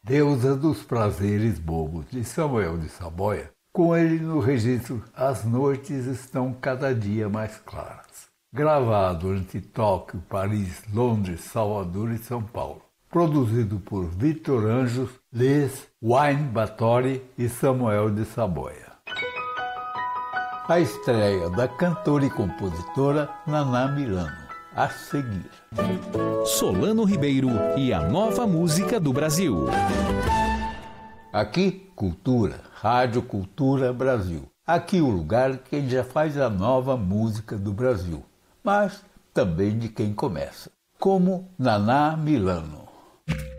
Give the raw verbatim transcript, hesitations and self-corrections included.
Deusa dos Prazeres Bobos, de Samuel de Saboia, com ele no registro As Noites Estão Cada Dia Mais Claras, gravado entre Tóquio, Paris, Londres, Salvador e São Paulo, produzido por Victor Anjos, Les, Wayne Bathory e Samuel de Saboia. A estreia da cantora e compositora Naná Milano, a seguir. Solano Ribeiro e a nova música do Brasil. Aqui, Cultura, Rádio Cultura Brasil. Aqui o lugar que já faz a nova música do Brasil, mas também de quem começa, como Naná Milano.